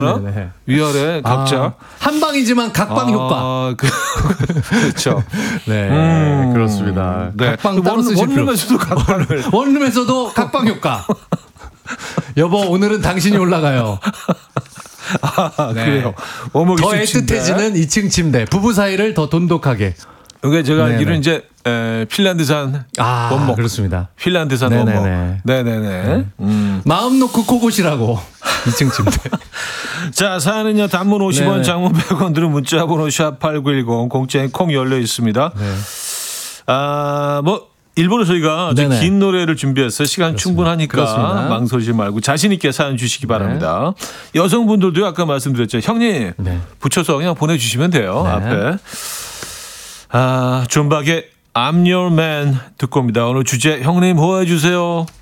네네. 위아래 각자 한 방이지만 각방 효과. 그렇죠. 네, 그렇습니다. 네. 각방 따로 쓰실 필요 원룸에서도 각방을. 원룸에서도 각방 효과. 여보, 오늘은 당신이 올라가요. 네. 그래요. 워머기 더 침대. 애틋해지는 2층 침대. 부부 사이를 더 돈독하게. 이게 제가 네네. 알기로 이제 핀란드산 원목. 그렇습니다. 핀란드산 네네네. 원목. 네네네. 마음 놓고 코 고시라고. 2층 침대. 자, 사연은요. 단문 50원, 네네. 장문 장문 100원 들은 문자 번호 샵8910 공짜인 콩 열려 있습니다. 네. 일본에 저희가 네네. 긴 노래를 준비했어요. 시간 충분하니까 그렇습니다. 망설이지 말고 자신 있게 사연 주시기 바랍니다. 여성분들도 아까 말씀드렸죠. 형님 네. 붙여서 그냥 보내주시면 돼요. 네. 앞에. 존박의 I'm Your Man 듣고 옵니다. 오늘 주제 형님 호해주세요.